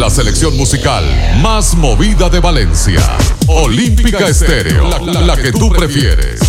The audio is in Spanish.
la selección musical más movida de Valencia. Olímpica Estéreo, la que tú prefieres.